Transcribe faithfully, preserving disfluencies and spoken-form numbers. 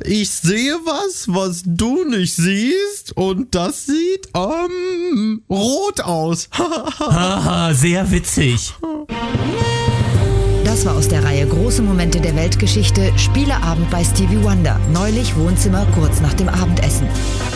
ich sehe was, was du nicht siehst und das sieht ähm, rot aus. Haha, sehr witzig. Das war aus der Reihe Große Momente der Weltgeschichte, Spieleabend bei Stevie Wonder. Neulich Wohnzimmer kurz nach dem Abendessen.